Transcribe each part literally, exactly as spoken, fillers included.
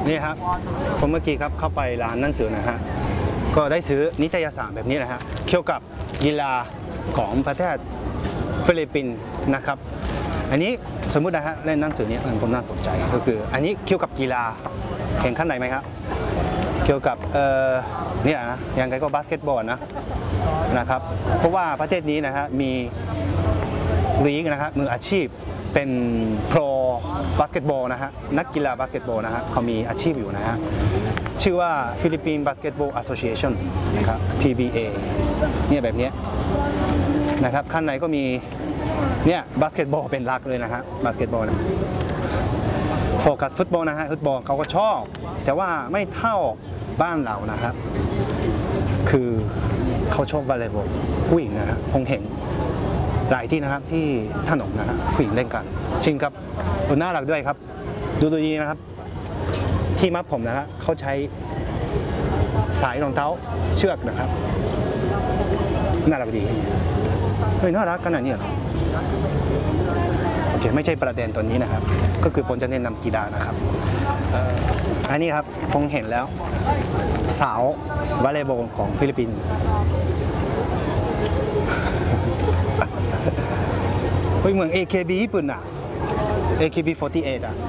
นี่ครับผมเมื่อกี้ครับเข้าไปร้านหนังสือนะฮะก็ได้ซื้อนิตยสารแบบนี้นะฮะเกี่ยวกับกีฬาของประเทศฟิลิปปินส์นะครับอันนี้สมมุตินะฮะเล่นหนังสือนี้ผมน่าสนใจก็คืออันนี้เกี่ยวกับกีฬาเห็นข้างในไหมครับเกี่ยวกับเอ่อเนี่ยนะยังไงก็บาสเกตบอลนะนะครับเพราะว่าประเทศนี้นะฮะมีลีกนะครับมืออาชีพเป็นโปรบาสเกตบอลนะฮะนักกีฬาบาสเกตบอลนะฮะเขามีอาชีพอยู่นะฮะชื่อว่าฟิลิปปินส์บาสเกตบอลแอสโซเชชันนะครับ พี บี เอ เนี่ยแบบนี้นะครับข้างในก็มีเนี่ยบาสเกตบอลเป็นหลักเลยนะฮะบาสเกตบอลนะโฟกัสฟุตบอลนะฮะฟุตบอลเขาก็ชอบแต่ว่าไม่เท่าบ้านเรานะครับคือเขาชอบวอลเลย์บอลผู้หญิงนะฮะคงเห็นหลายที่นะครับที่ถนนนะฮะผู้หญิงเล่นกันจริงครับน่ารักด้วยครับดูตัวนี้นะครับที่มัดผมนะฮะเขาใช้สายรองเท้าเชือกนะครับน่ารักดีเฮ้ยน่ารักขนาดนี้เหรอโอเคไม่ใช่ประเด็นตัวนี้นะครับก็คือผมจะแนะนำกีฬานะครับอันนี้ครับผมเห็นแล้วสาววอลเลย์บอลของฟิลิปปินส์เฮ้ยเหมือน เอ เค บี ญี่ปุ่นอ่ะ เอ เค บี สี่สิบแปด อ่ะ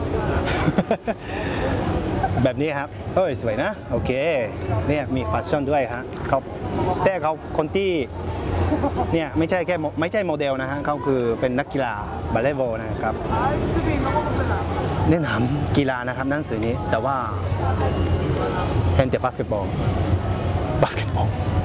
แบบนี้ครับเฮ้ยสวยนะโอเคเนี่ยมีแฟชั่นด้วยฮะเขาแต่เขาคนที่เนี่ยไม่ใช่แค่ไม่ใช่โมเดลนะฮะเขาคือเป็นนักกีฬาบาสเกตบอลนะครับแนะนำกีฬานะครับหนังสือนี้แต่ว่าเห็นแต่บาสเกตบอลบาสเกตบอล